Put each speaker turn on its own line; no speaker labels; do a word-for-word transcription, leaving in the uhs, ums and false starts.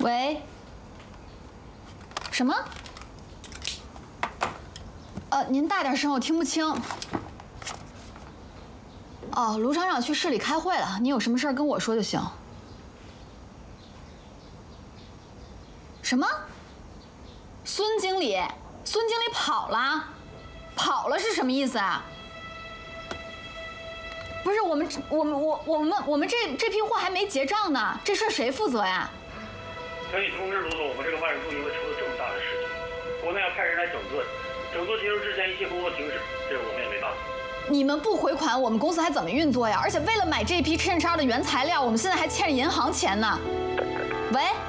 喂？什么？呃，您大点声，我听不清。哦，卢厂长去市里开会了，你有什么事儿跟我说就行。什么？孙经理，孙经理跑了？跑了是什么意思啊？不是我们，我们我我们我们这这批货还没结账呢，这事儿谁负责呀？
可以通知卢总，我们这个万事通因为出了这么大的事情，国内要派人来整顿，整顿结束之前一切工作停止，这个我们也没办法。
你们不回款，我们公司还怎么运作呀？而且为了买这批衬衫的原材料，我们现在还欠着银行钱呢。喂。